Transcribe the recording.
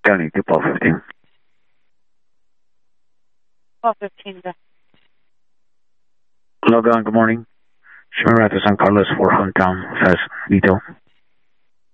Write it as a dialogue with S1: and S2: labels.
S1: County 1215.
S2: 1215.
S1: Log on, good morning. Shimmer Rapids San Carlos for hometown, fast Vito.